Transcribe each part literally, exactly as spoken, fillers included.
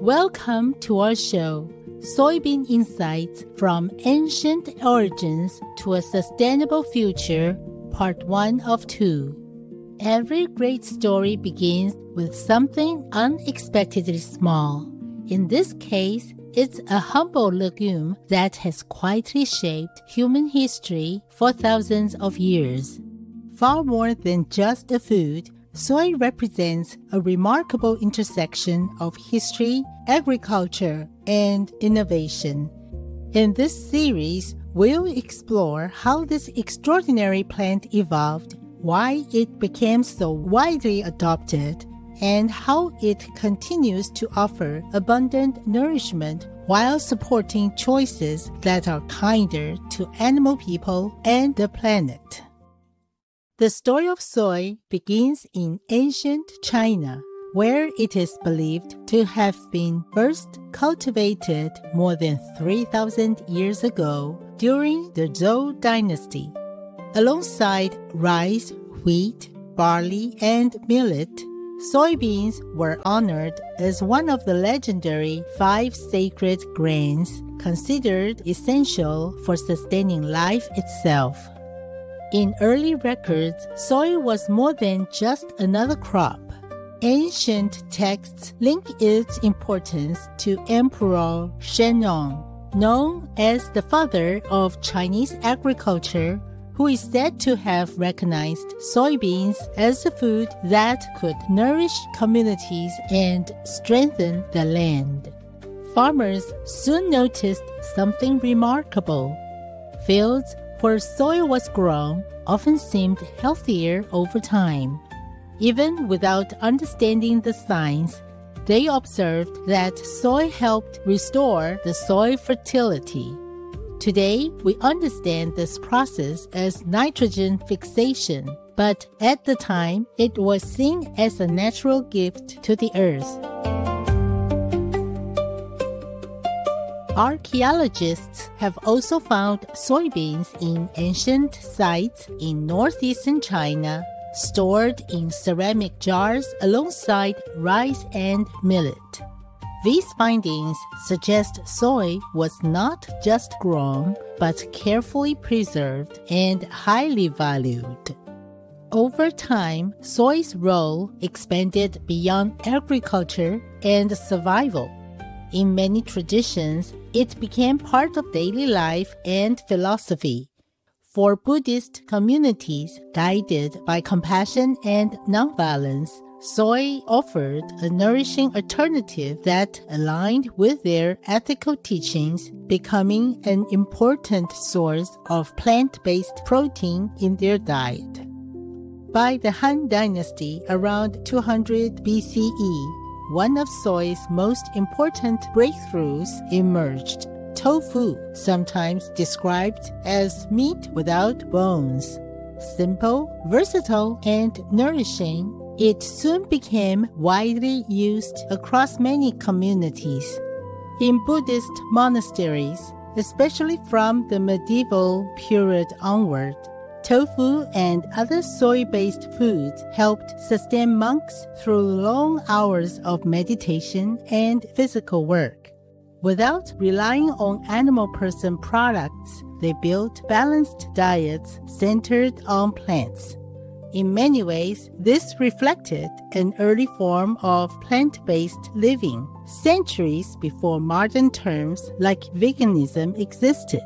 Welcome to our show, Soybean Insights from Ancient Origins to a Sustainable Future, Part one of two. Every great story begins with something unexpectedly small. In this case, it's a humble legume that has quietly shaped human history for thousands of years. Far more than just a food, soy represents a remarkable intersection of history, agriculture, and innovation. In this series, we'll explore how this extraordinary plant evolved, why it became so widely adopted, and how it continues to offer abundant nourishment while supporting choices that are kinder to animal people and the planet. The story of soy begins in ancient China, where it is believed to have been first cultivated more than three thousand years ago during the Zhou dynasty. Alongside rice, wheat, barley, and millet, soybeans were honored as one of the legendary five sacred grains considered essential for sustaining life itself. In early records, soy was more than just another crop. Ancient texts link its importance to Emperor Shennong, known as the father of Chinese agriculture, who is said to have recognized soybeans as a food that could nourish communities and strengthen the land. Farmers soon noticed something remarkable. Fields where soy was grown often seemed healthier over time. Even without understanding the science, they observed that soy helped restore the soil fertility. Today, we understand this process as nitrogen fixation, but at the time, it was seen as a natural gift to the earth. Archaeologists have also found soybeans in ancient sites in northeastern China, stored in ceramic jars alongside rice and millet. These findings suggest soy was not just grown, but carefully preserved and highly valued. Over time, soy's role expanded beyond agriculture and survival. In many traditions, it became part of daily life and philosophy. For Buddhist communities guided by compassion and nonviolence, soy offered a nourishing alternative that aligned with their ethical teachings, becoming an important source of plant-based protein in their diet. By the Han Dynasty around two hundred B C E, one of soy's most important breakthroughs emerged: tofu, sometimes described as meat without bones. Simple, versatile, and nourishing, it soon became widely used across many communities. In Buddhist monasteries, especially from the medieval period onward, tofu and other soy-based foods helped sustain monks through long hours of meditation and physical work. Without relying on animal person products, they built balanced diets centered on plants. In many ways, this reflected an early form of plant-based living, centuries before modern terms like veganism existed.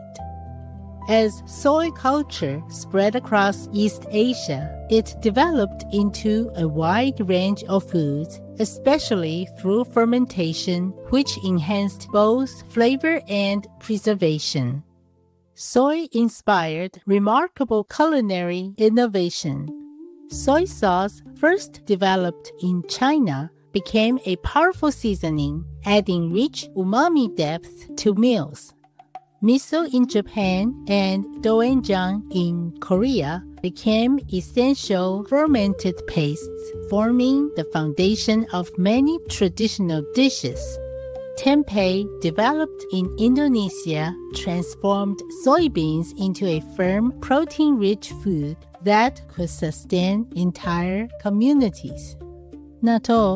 As soy culture spread across East Asia, it developed into a wide range of foods, especially through fermentation, which enhanced both flavor and preservation. Soy inspired remarkable culinary innovation. Soy sauce, first developed in China, became a powerful seasoning, adding rich umami depth to meals. Miso in Japan and doenjang in Korea became essential fermented pastes, forming the foundation of many traditional dishes. Tempeh, developed in Indonesia, transformed soybeans into a firm, protein-rich food that could sustain entire communities. Natto,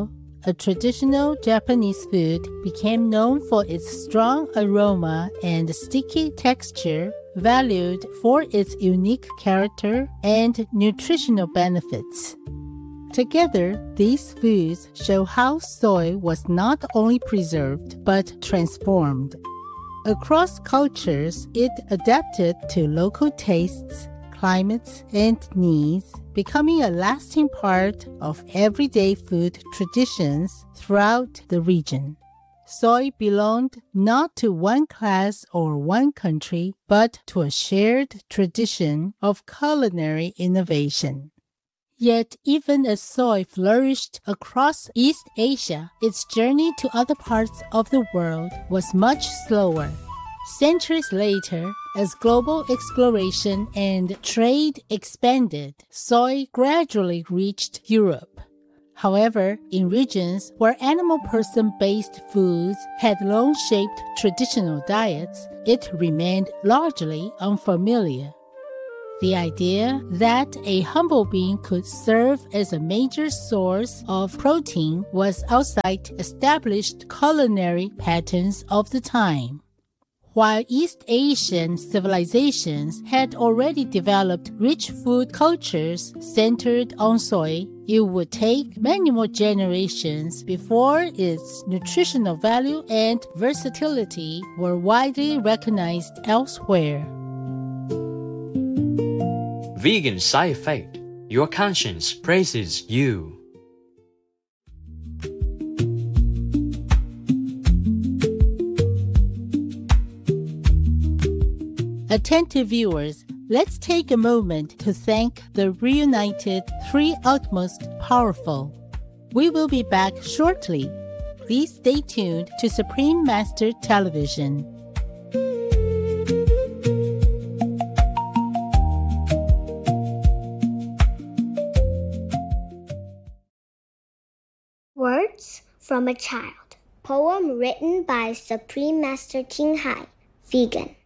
a traditional Japanese food, became known for its strong aroma and sticky texture, valued for its unique character and nutritional benefits. Together, these foods show how soy was not only preserved but transformed. Across cultures, it adapted to local tastes, climates, and needs, becoming a lasting part of everyday food traditions throughout the region. Soy belonged not to one class or one country, but to a shared tradition of culinary innovation. Yet, even as soy flourished across East Asia, its journey to other parts of the world was much slower. Centuries later, as global exploration and trade expanded, soy gradually reached Europe. However, in regions where animal person-based foods had long shaped traditional diets, it remained largely unfamiliar. The idea that a humble being could serve as a major source of protein was outside established culinary patterns of the time. While East Asian civilizations had already developed rich food cultures centered on soy, it would take many more generations before its nutritional value and versatility were widely recognized elsewhere. Vegan side effect. Your conscience praises you. Attentive viewers, let's take a moment to thank the reunited Three Utmost Powerful. We will be back shortly. Please stay tuned to Supreme Master Television. Words from a Child. Poem written by Supreme Master King Hai, vegan.